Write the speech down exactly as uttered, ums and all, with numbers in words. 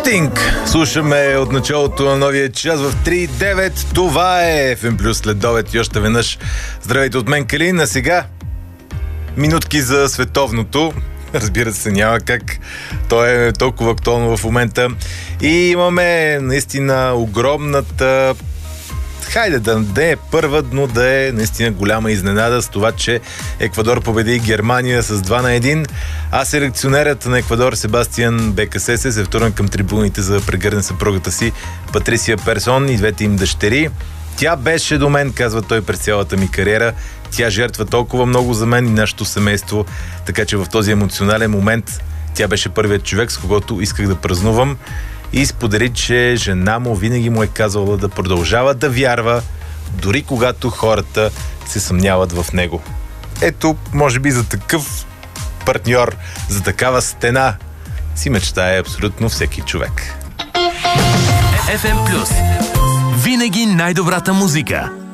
Sting. Слушаме от началото на новия час в три и девет. Това е еф ем Плюс следобед и още веднъж здравейте от мен, Калин. А сега минутки за световното. Разбира се, няма как. То е толкова актуално в момента. И имаме наистина огромната, хайде да не е първа, но да е наистина голяма изненада с това, че Еквадор победи Германия с два на едно, а селекционерът на Еквадор Себастиан Бекасесе се втурна към трибуните за да прегърне съпругата си Патрисия Персон и двете им дъщери. Тя беше до мен, казва той, през цялата ми кариера. Тя жертва толкова много за мен и нашето семейство, така че в този емоционален момент тя беше първият човек, с когото исках да празнувам, и сподели, че жена му винаги му е казвала да продължава да вярва, дори когато хората се съмняват в него. Ето, може би за такъв партньор, за такава стена си мечтае абсолютно всеки човек. еф ем Плюс. Винаги най-добрата музика.